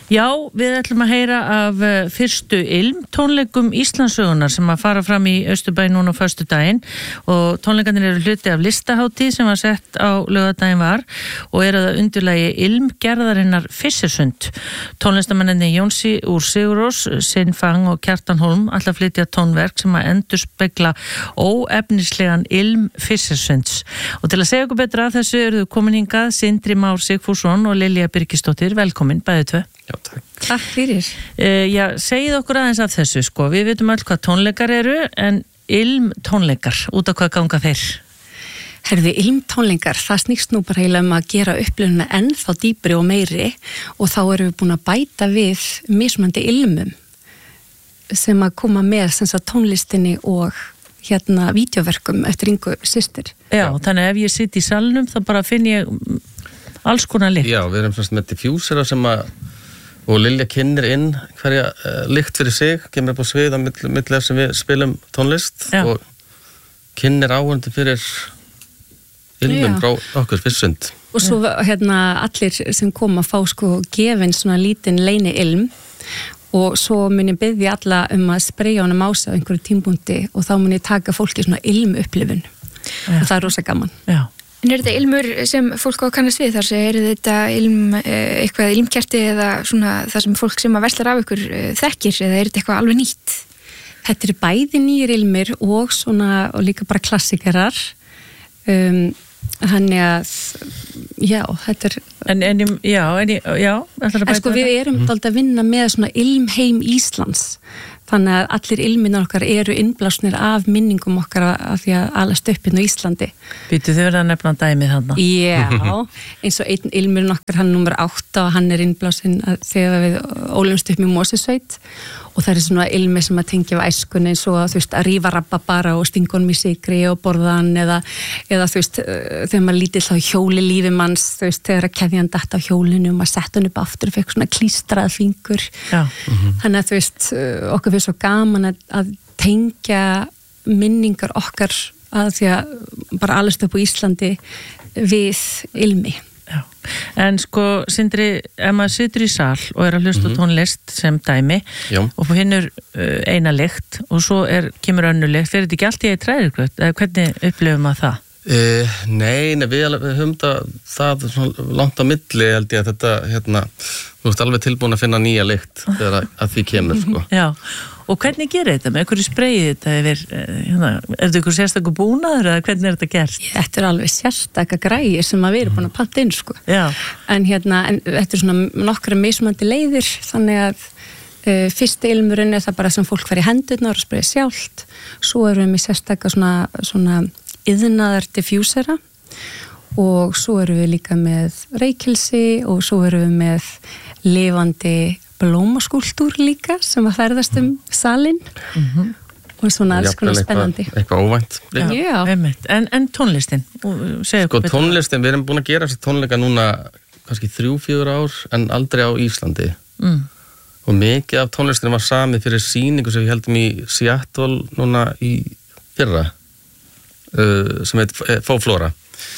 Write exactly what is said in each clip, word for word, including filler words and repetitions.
Já, við ætlum að heyra af fyrstu ilm tónleikum Íslandssögunar sem að fara fram í Austurbæ núna á föstudaginn og tónleikarnir eru hluti af listahátíð sem var sett á laugardaginn var og eru það undirlagi ilmgerðarinnar Fissersund. Tónlistamennirnir Jónsi úr Sigurós, Sinn Fang og Kjartan Holm ætla að flytja tónverk sem að endurspegla óefnislegan ilm Fissersunds. Og til að segja okkur betra að þessu eru þau komin hingað Sindri Már Sigfússon og Lilja Birgisdóttir. Velkomin, bæði tvö. Já, takk. Takk fyrir. Uh, já, segið okkur aðeins af þessu, sko. Við veitum öll hvað tónleikar eru, en ilm tónleikar, út af hvað ganga þeir? Herði, ilm tónleikar, það snýst nú bara heila um að gera upplifuna ennþá dýpri og meiri og þá erum við búin að bæta við mismunandi ilmum sem að koma með sem sagt, tónlistinni og hérna vídeoverkum eftir Ingu systur. Já, þannig að ef ég sitt í salnum þá bara finn ég alls konar lykt. Já, við erum svona með diffúsera sem að og Lilja kynnir inn hverja uh, lykt fyrir sig, kemur upp á svið á milli, milli sem við spilum tónlist Já. og kynnir áhörndi fyrir ilmum frá okkur Fissersund. Og svo hérna allir sem koma fá sko gefin svona lítinn leyni ilm og svo mun ég biðja alla um að spreyja honum á sig á einhverju tímpunkti og þá mun ég taka fólki svona ilm upplifun og það er rosa gaman. Já. En er þetta ilmur sem fólk á að kannast við þar sem er þetta ilm, eitthvað ilmkerti eða svona það sem fólk sem að verslar af ykkur þekkir eða er þetta eitthvað alveg nýtt? Þetta er bæði nýjir ilmir og svona og líka bara klassikarar um, þannig að já, þetta er En, en, já, en, já, en sko við erum mm. að vinna með svona ilmheim Íslands þannig að allir ilminar okkar eru innblásnir af minningum okkar af því að alast upp inn á Íslandi. Býtu þið verða að nefna dæmið þarna? Já, eins og einn ilmurinn okkar, hann númer átta og hann er innblásinn þegar við ólumst upp með Mosesveit og það er svona ilmi sem að tengja á æskunni eins og þú veist að rífa rababara og stinga honum í sykri og borða hann eða, eða þú veist þegar maður lítill á hjóli lífi manns þú veist þegar að keðjan datt á hjólinu og maður sett hann upp aftur og fekk svona klístrað fingur. Já. Mm-hmm. Þannig að þú veist okkur finnst svo gaman að, að tengja minningar okkar að því að bara alast upp á Íslandi við ilmi. Já. En sko, Sindri, ef maður situr í sal og er að hlusta mm-hmm. tónlist sem dæmi Já. Og finnur uh, eina lykt og svo er, kemur önnur lykt, fyrir þetta ekki allt í eitt træðirgröt? Eða hvernig upplifum maður það? Uh, nei, nei, við, við höfum það, það langt á milli held ég að þetta, hérna, þú ert alveg tilbúin að finna nýja lykt þegar að, að því kemur, sko. Já, og hvernig gerir þetta? Með einhverju spreyið þetta yfir, hérna, er þetta einhver sérstakur búnaður eða hvernig er þetta gert? Þetta er alveg sérstakar græir sem að við erum búin að panta inn, sko. Já. En hérna, en þetta er svona nokkra mismunandi leiðir, þannig að uh, fyrsti ilmurinn er það bara sem fólk fær í hendurnar og spreyja sjálft, svo erum við með sérstakar svona, svona iðnaðar diffúsera og svo erum við líka með reykjelsi og svo erum við með lifandi blómaskúltúr líka sem að ferðast um salinn mm-hmm. og svona alls konar spennandi. Eitthvað, eitthvað óvænt. Já, Já. En, en tónlistin? Sko tónlistin, við erum búin að gera þessi tónleika núna kannski þrjú, fjögur ár en aldrei á Íslandi mm. og mikið af tónlistin var samið fyrir sýningu sem við heldum í Seattle núna í fyrra uh, sem heit Fóflóra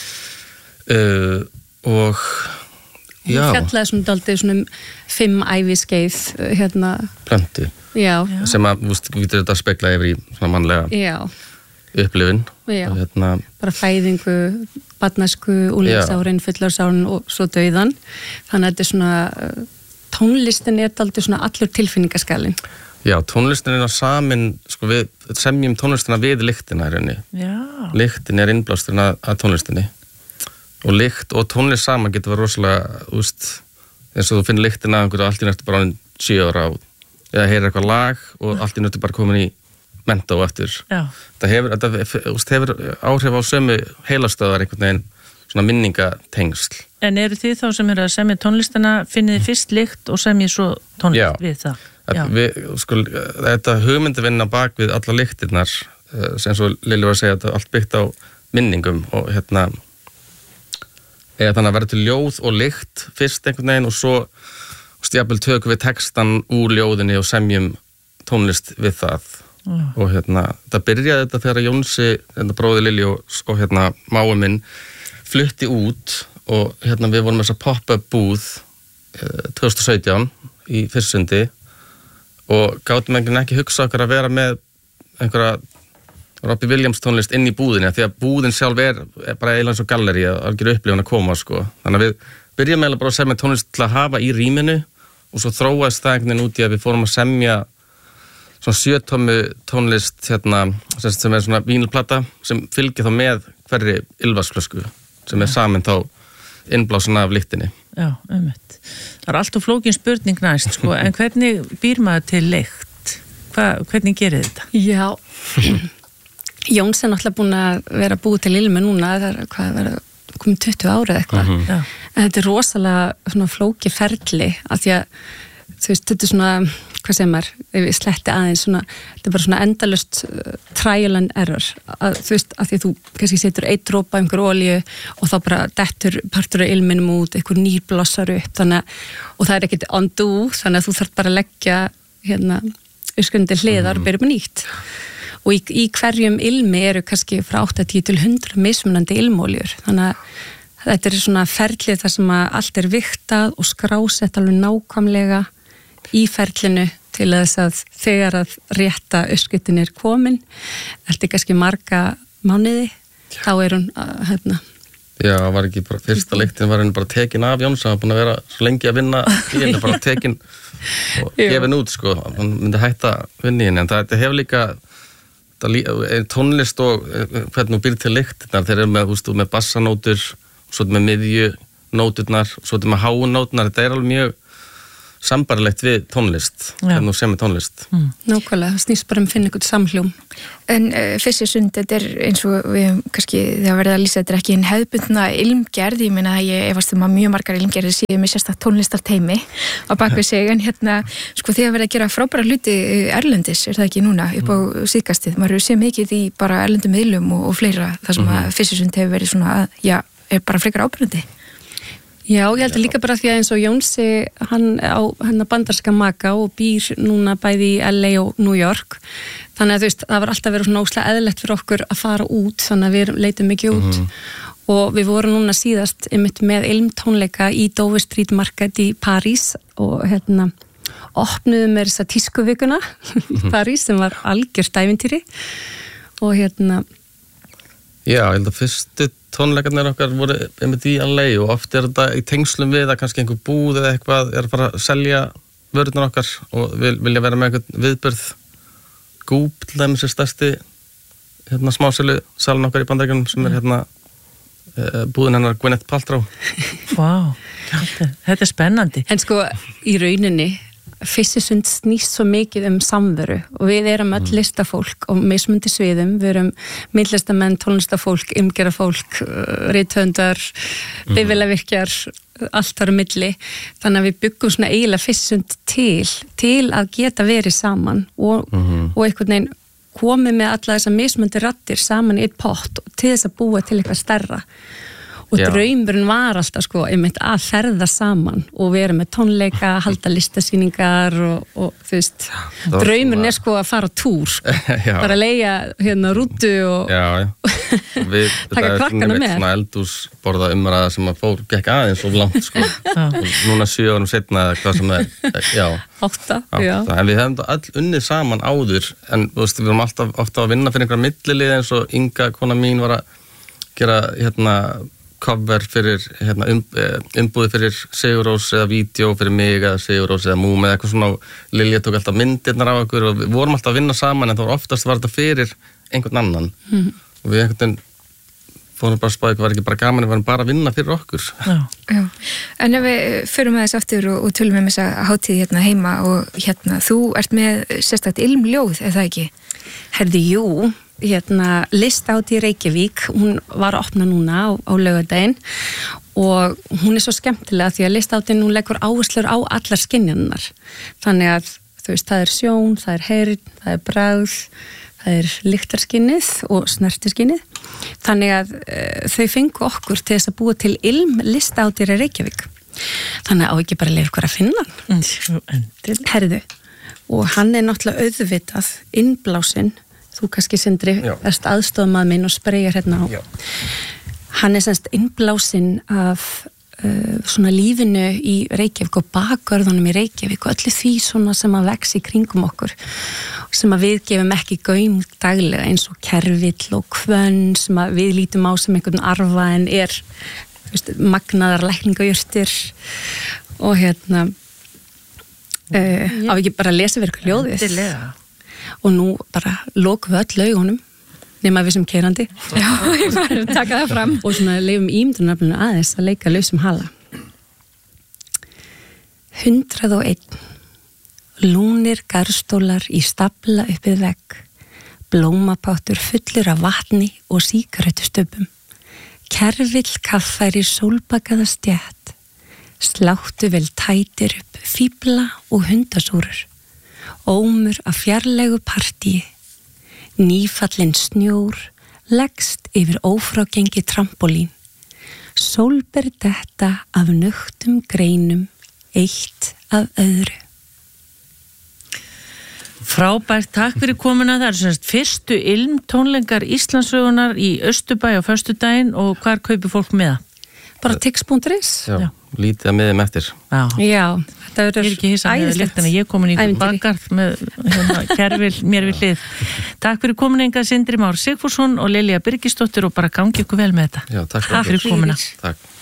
uh, og Hún fjallaði svona daldið svona fimm æviskeið hérna plöntu Já. sem að, þú veist, við getum þetta að spegla yfir í svona mannlega Já. upplifun og hérna bara fæðingu, barnæsku, úlingsárin, fullorðsárin og svo dauðan þannig að þetta er svona tónlistin er daldið svona allur tilfinningaskalinn Já, tónlistin er samin sko við semjum tónlistina við lyktina í rauninni. Já. Lyktin er innblásturinn að, að tónlistinni og lykt og tónlist saman getur verið rosalega, úst, eins og þú finnir lyktina einhverju og allt í nættu bara ánum sjö ára á eða heyrir eitthvað lag og allt í nættu bara komin í mentó eftir. Já. Það hefur, þetta, úst, hefur áhrif á sömu heilastöðar einhvern veginn svona minningatengsl. En eru þið þá sem eru að semja tónlistina, finnið þið fyrst lykt og semjið svo tónlist Já. Við það? Já. Við, sko, þetta hugmyndavinna bak við alla lyktirnar, sem svo Lilja var að segja, þetta er allt byggt á minningum og hérna eða þannig að vera til ljóð og lykt fyrst einhvern veginn og svo stjafnvel tökum við textan úr ljóðinni og semjum tónlist við það mm. og hérna, það byrjaði þetta þegar Jónsi, hérna bróði Lilju og, og hérna mái minn flutti út og hérna við vorum þess að pop-up búð eh, tvö þúsund og sautján í Fyrsundi og gátum einhvern ekki hugsa okkar að vera með einhverja Robbie Williams tónlist inn í búðinni því að búðin sjálf er, er bara eiginlega eins og galleri að algjör upplifun að koma sko. Þannig að við byrjum eiginlega bara að semja tónlist til að hafa í rýminu og svo þróaðist það einhvern veginn út í að við fórum að semja svona sjötommu tónlist hérna, sem er svona vínilplata sem fylgir þá með hverri ylvarsflösku sem er saman þá innblásin af lyktinni. Já, einmitt. Það er alltaf flókin spurning næst, sko, en hvernig býr maður til lykt? Hva, hvernig gerir þetta? Já, Jóns er náttúrulega búin að vera búið til ilmi núna, það er hvað, vera komið tuttugu ára eða eitthvað. Mm-hmm. En þetta er rosalega svona flóki ferli, af því að, þú veist, þetta er svona, hvað segir maður, ef ég sletti aðeins svona, þetta er bara svona endalust uh, trial and error, að, þú veist, af því að þú kannski setur eitt dropa einhver olíu og þá bara dettur partur af ilminum út, einhver nýr blossar upp, þannig að, og það er ekkert undo, þannig að þú þarf bara að leggja, hérna, öskundi hliðar og byrja upp nýtt. Og í, í hverjum ilmi eru kannski frá áttatíu til hundrað mismunandi ilmóljur, þannig að þetta er svona ferlið þar sem að allt er vigtað og skrásett alveg nákvæmlega í ferlinu til þess að þegar að rétta öskutin er komin, þetta er kannski marga mánuði, þá er hún hérna. Já, var ekki bara, fyrsta lyktin var henni bara tekin af Jóns, hann var búin að vera svo lengi að vinna í henni, bara tekin og gefin út, sko, hann myndi hætta vinni henni, en það hefur líka það, tónlist og hvernig hún býr til lyktirnar, þeir eru með, hústu, með bassanótur, svo með miðjunóturnar, svo með háunóturnar, þetta er alveg mjög sambarlegt við tónlist, hvernig þú semur tónlist. Mm. Nákvæmlega, það snýst bara um að finna eitthvað samhljóm. En uh, Fyrsisund, þetta er eins og við hefum kannski, þegar verið að lýsa, þetta er ekki einn hefðbundna ilmgerð, ég meina að ég efast um að mjög margar ilmgerðir séu með sérstakt tónlistarteymi á bakvið sig, en hérna, sko þegar verið að gera frábæra hluti erlendis, er það ekki núna, upp á síðkastið, maður hefur séð mikið í bara erlendum miðlum og, og fleira, þar sem mm-hmm. að Fyrsisund hefur verið svona, já, er bara frekar ábyrgandi. Já, ég held að líka bara því að eins og Jónsi, hann á hennar bandarska maka og býr núna bæði í L A og New York, þannig að þú veist, það var alltaf verið svona óslega eðlilegt fyrir okkur að fara út, þannig að við leitum mikið út mm-hmm. og við vorum núna síðast einmitt með ilmtónleika í Dover Street Market í París og hérna opnuðum með þessa tískuvikuna í París sem var algjört ævintýri og hérna Já, ég held að fyrstu tónleikarnir okkar voru einmitt í L A og oft er þetta í tengslum við að kannski einhver búð eða eitthvað er að fara að selja vörurnar okkar og vil, vilja vera með einhvern viðbörð. Goop til dæmis er stærsti hérna, smásölu salun okkar í Bandaríkjunum sem er hérna e, búðin hennar Gwyneth Paltrow. Vá, wow, þetta, þetta er spennandi. En sko, í rauninni Fyrsisund snýst svo mikið um samveru og við erum öll listafólk og mismundi sviðum, við erum myndlistamenn, tónlistafólk, ymgerafólk, rithöndar, mm. bifvélavirkjar, allt þar á milli, þannig að við byggum svona eiginlega Fyrsisund til, til að geta verið saman og, mm-hmm. og einhvern veginn komið með alla þessar mismundi raddir saman í eitt pott til þess að búa til eitthvað stærra. Og Já. Draumurinn var alltaf sko, einmitt að ferða saman og vera með tónleika, halda listasýningar og, og þú veist, draumurinn er sko að fara á túr, sko. Bara að leigja hérna rútu og Já, já. Við, taka krakkana með. Svona eldúsborða umræða sem að fór gekk aðeins og langt sko. Og núna sjö árum setna eða hvað sem það er. Já. Átta, Átta. já. En við hefum all unnið saman áður en þú veist, við erum alltaf ofta að vinna fyrir einhverja millilið eins og Inga, kona mín, var að gera hérna cover fyrir hérna, um, umbúði fyrir Sigurrós eða vídeo fyrir mig eða Sigurrós eða Múm eða eitthvað svona og Lilja tók alltaf myndirnar af okkur og við vorum alltaf að vinna saman en það var oftast var þetta fyrir einhvern annan mm. og við einhvern veginn fórum bara að spá eitthvað var ekki bara gaman, við varum bara að vinna fyrir okkur. Já. Já. En ef við förum aðeins aftur og, og tölum með þessa hátíð hérna heima og hérna þú ert með sérstakt ilmljóð, er það ekki? Herði, jú, hérna listátt í Reykjavík, hún var að opna núna á, á laugardaginn og hún er svo skemmtilega því að listáttin hún leggur áherslur á allar skynjanirnar. Þannig að þú veist, það er sjón, það er heyrn, það er bragð, það er lyktarskinnið og snertiskinnið. Þannig að uh, þau fengu okkur til þess að búa til ilm listáttir í Reykjavík. Þannig að á ekki bara leif hver að finna hann. Mm. Herðu, og hann er náttúrulega auðvitað innblásinn. Þú kannski Sindri erst aðstofað maður minn og spreyjar hérna á. Já. Hann er semst innblásinn af uh, svona lífinu í Reykjavík og bakgörðunum í Reykjavík og öllu því svona sem að vex í kringum okkur sem að við gefum ekki gaum daglega eins og kervill og hvönn sem að við lítum á sem einhvern arfa en er veist, magnaðar lækningajurtir og hérna uh, á ekki bara að lesa fyrir ykkur ljóðið Endilega. og nú bara lokum við öll augunum nema við sem keyrandi Já, ég var að taka það fram og svona leifum ímyndunarflinu aðeins að leika lausum hala. Hundrað og einn lúnir garðstólar í stafla uppið vegg, blómapáttur fullur af vatni og sígarettustöpum, kervill kaffæri sólbakaða stjætt, sláttu vel tætir upp fíbla og hundasúrur, ómur af fjarlægu partíi, nýfallin snjór leggst yfir ófrágengi trampolín, sólber detta af nögtum greinum, eitt af öðru. Frábært, takk fyrir komuna. Það er semst fyrstu ilmtónleikar Íslandssögunar í Austurbæ á föstudaginn og hvar kaupir fólk með það? Bara tix punktur is. Já, Já. lítið að miðum eftir. Já. Já, þetta Ég er ekki hissa með lyktina, ég er komin í Ævintýri. bakgarð með hérna, kerfil mér við hlið. Takk fyrir komuna enga Sindri Már Sigfússon og Lilja Birgisdóttir og bara gangi ykkur vel með þetta. Já, takk, Takk fyrir komuna. Takk.